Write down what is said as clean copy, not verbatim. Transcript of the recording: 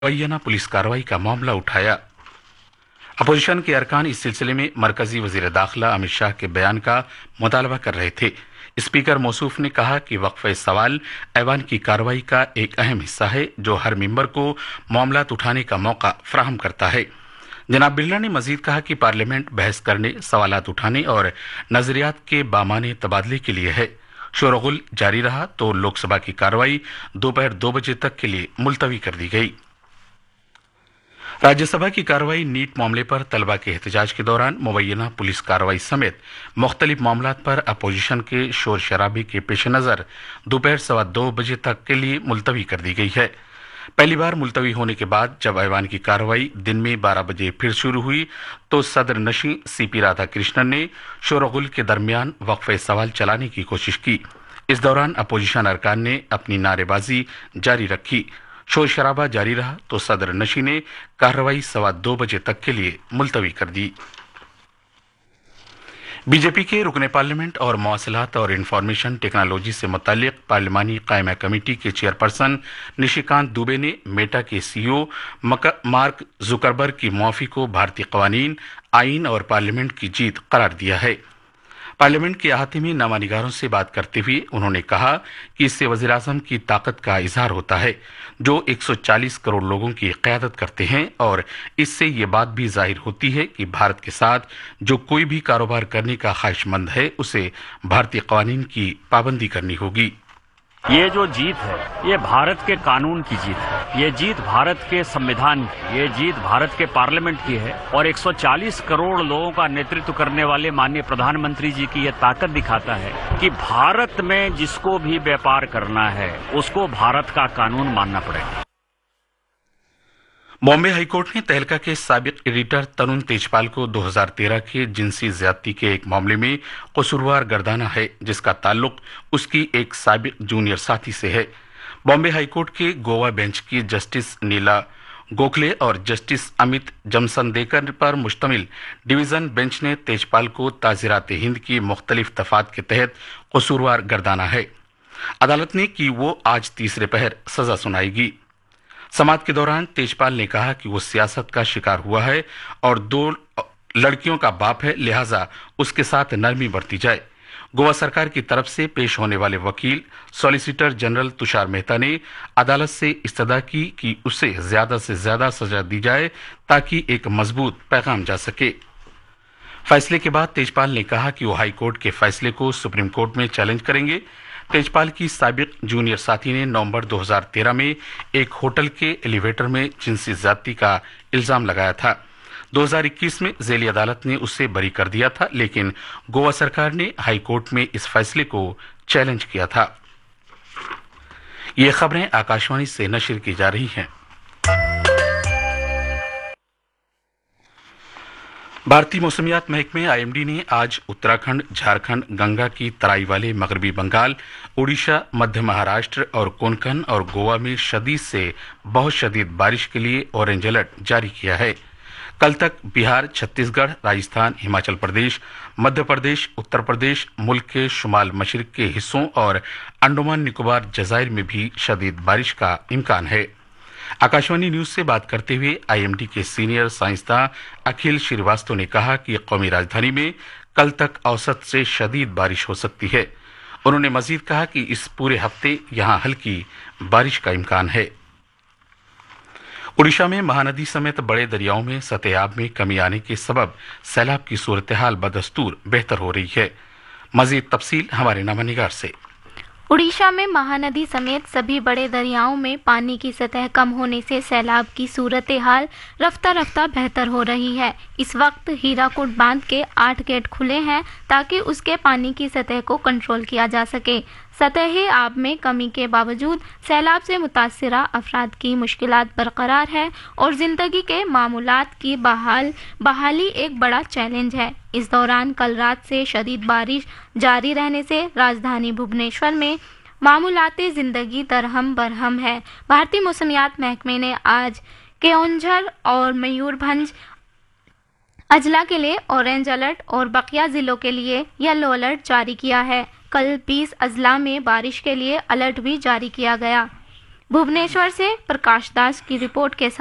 मुबैना police कार्रवाई का मामला उठाया। अपोजिशन के अरकान इस सिलसिले में मरकजी वजीर दाखिला अमित शाह के बयान का मुतालबा कर रहे थे। स्पीकर मौसूफ ने कहा कि वक्फे सवाल ऐवान की कार्रवाई का एक अहम हिस्सा है जो हर मेंबर को मामलात उठाने का मौका फराहम करता है। जनाब बिरला ने मजीद कहा कि पार्लियामेंट बहस करने, सवालात उठाने और नजरियात के बामाने तबादले के लिए है। शोरगुल जारी रहा तो लोकसभा की कार्रवाई दोपहर 2 बजे तक के लिए मुलतवी कर दी गई। राज्यसभा की कार्रवाई नीट मामले पर तलबा के एहतजाज के दौरान मुबैना पुलिस कार्रवाई समेत मुख्तलिफ मामलात पर अपोजिशन के शोर शराबे के पेश नज़र दोपहर 2:15 बजे तक के लिए मुलतवी कर दी गई है। पहली बार मुलतवी होने के बाद जब ऐवान की कार्रवाई दिन में 12 बजे फिर शुरू हुई तो सदर नशीं सीपी राधाकृष्णन ने शोरगुल के दरमियान वक्फे सवाल चलाने की कोशिश की। इस दौरान अपोजिशन अरकान ने अपनी नारेबाजी जारी रखी। शोर शराबा जारी रहा तो सदर नशी ने कार्रवाई 2:15 बजे तक के लिए मुलतवी कर दी। बीजेपी के रुकने पार्लियामेंट और मवासिलात और इंफॉर्मेशन टेक्नोलॉजी से मुताल्लिक पार्लिमानी कायमा कमेटी के चेयरपर्सन निशिकांत दुबे ने मेटा के सीईओ मार्क जुकरबर्ग की मुआफी को भारतीय कवानीन, आइन और पार्लियामेंट की जीत करार दिया है। पार्लियामेंट के अहाते में नामानिगारों से बात करते हुए उन्होंने कहा कि इससे वज़ीर आज़म की ताकत का इजहार होता है जो 140 करोड़ लोगों की क़यादत करते हैं, और इससे ये बात भी जाहिर होती है कि भारत के साथ जो कोई भी कारोबार करने का ख्वाहिशमंद है उसे भारतीय कवानीन की पाबंदी करनी होगी। ये जो जीत है ये भारत के कानून की जीत है, ये जीत भारत के संविधान की, ये जीत भारत के पार्लियामेंट की है और 140 करोड़ लोगों का नेतृत्व करने वाले माननीय प्रधानमंत्री जी की ये ताकत दिखाता है कि भारत में जिसको भी व्यापार करना है उसको भारत का कानून मानना पड़ेगा। बॉम्बे हाईकोर्ट ने तहलका के साबिक एडिटर तरुण तेजपाल को 2013 के जिनसी ज्यादती के एक मामले में कसूरवार गर्दाना है जिसका ताल्लुक उसकी एक साबिक जूनियर साथी से है। बॉम्बे हाईकोर्ट के गोवा बेंच की जस्टिस नीला गोखले और जस्टिस अमित जमसंदेकर पर मुश्तमिल डिवीजन बेंच ने तेजपाल को ताज़ीरात हिंद की मुख्तलिफ दफात के तहत कसूरवार गर्दाना है। अदालत ने कि वो आज तीसरे पहर सजा सुनाएगी। समाअत के दौरान तेजपाल ने कहा कि वो सियासत का शिकार हुआ है और 2 लड़कियों का बाप है, लिहाजा उसके साथ नरमी बरती जाए। गोवा सरकार की तरफ से पेश होने वाले वकील सॉलिसिटर जनरल तुषार मेहता ने अदालत से इस्तदा की कि उसे ज्यादा से ज्यादा सजा दी जाए ताकि एक मजबूत पैगाम जा सके। फैसले के बाद तेजपाल ने कहा कि वो हाई कोर्ट के फैसले को सुप्रीम कोर्ट में चैलेंज करेंगे। तेजपाल की साबिक जूनियर साथी ने नवंबर 2013 में एक होटल के एलिवेटर में जिनसी ज्यादती का इल्जाम लगाया था। 2021 में झेली अदालत ने उसे बरी कर दिया था, लेकिन गोवा सरकार ने हाई कोर्ट में इस फैसले को चैलेंज किया था। ये खबरें आकाशवाणी से नशर की जा रही हैं। भारतीय मौसमियात महकमे आईएमडी ने आज उत्तराखंड, झारखंड, गंगा की तराई वाले मगरबी बंगाल, उड़ीसा, मध्य महाराष्ट्र और कोंकण और गोवा में शदीद से बहुत शदीद बारिश के लिए ऑरेंज अलर्ट जारी किया है। कल तक बिहार, छत्तीसगढ़, राजस्थान, हिमाचल प्रदेश, मध्य प्रदेश, उत्तर प्रदेश, मुल्क के शुमाल मशरिक के हिस्सों और अंडमान निकोबार जजायर में भी शदीद बारिश का इम्कान है। आकाशवाणी न्यूज से बात करते हुए आईएमडी के सीनियर साइंसदान अखिल श्रीवास्तव ने कहा कि कौमी राजधानी में कल तक औसत से शदीद बारिश हो सकती है। उन्होंने मजीद कहा कि इस पूरे हफ्ते यहां हल्की बारिश का इम्कान है। उड़ीसा में महानदी समेत बड़े दरियाओं में सतह में कमी आने के सबब सैलाब की सूरत हाल बदस्तूर बेहतर हो रही है। मजीद तफसील हमारे नामानिगार से। उड़ीसा में महानदी समेत सभी बड़े दरियाओं में पानी की सतह कम होने से सैलाब की सूरत हाल रफ्ता रफ्ता बेहतर हो रही है। इस वक्त हीराकुड बांध के 8 गेट खुले हैं ताकि उसके पानी की सतह को कंट्रोल किया जा सके। सतही आब में कमी के बावजूद सैलाब से मुतासिरा अफराद की मुश्किलात बरकरार है और जिंदगी के मामूलात की बहाली एक बड़ा चैलेंज है। इस दौरान कल रात से शदीद बारिश जारी रहने से राजधानी भुवनेश्वर में मामूलाते जिंदगी दरहम बरहम है। भारतीय मौसमियात महकमे ने आज केओंझर और मयूरभंज अजला के लिए ऑरेंज अलर्ट और बकिया जिलों के लिए येलो अलर्ट जारी किया है। कल 20 अजला में बारिश के लिए अलर्ट भी जारी किया गया। भुवनेश्वर से प्रकाश दास की रिपोर्ट के साथ